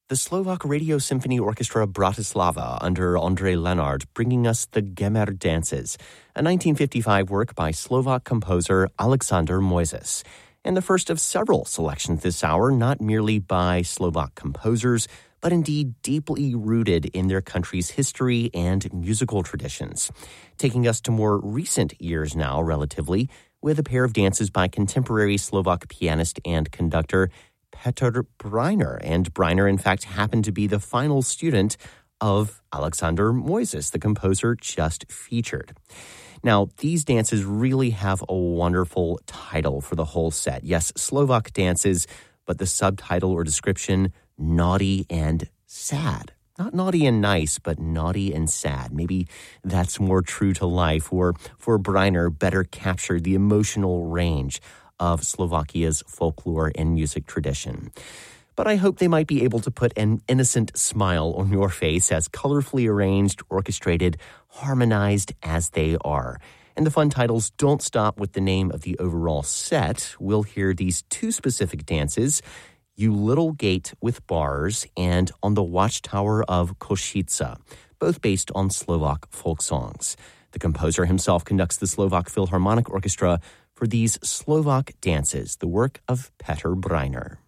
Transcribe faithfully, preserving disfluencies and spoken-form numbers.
The Slovak Radio Symphony Orchestra Bratislava under Ondrej Lenard bringing us the Gemer Dances, a nineteen fifty-five work by Slovak composer Alexander Mojzes, and the first of several selections this hour, not merely by Slovak composers, but indeed deeply rooted in their country's history and musical traditions. Taking us to more recent years now, relatively, with a pair of dances by contemporary Slovak pianist and conductor Petr Bryner, and Bryner, in fact, happened to be the final student of Alexander Mojzes, the composer just featured. Now, these dances really have a wonderful title for the whole set. Yes, Slovak dances, but the subtitle or description, Naughty and Sad. Not naughty and nice, but naughty and sad. Maybe that's more true to life, or for Bryner, better captured the emotional range of Slovakia's folklore and music tradition. But I hope they might be able to put an innocent smile on your face, as colorfully arranged, orchestrated, harmonized as they are. And the fun titles don't stop with the name of the overall set. We'll hear these two specific dances, You Little Gate with Bars and On the Watchtower of Košice, both based on Slovak folk songs. The composer himself conducts the Slovak Philharmonic Orchestra for these Slovak dances, the work of Petr Bryner.